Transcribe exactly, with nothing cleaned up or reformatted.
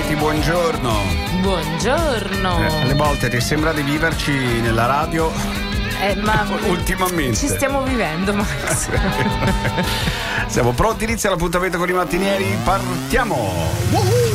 Katie, buongiorno. Buongiorno. Eh, alle volte ti sembra di viverci nella radio? Eh, ma ultimamente ci stiamo vivendo, Max. Siamo pronti, inizia l'appuntamento con i mattinieri, partiamo.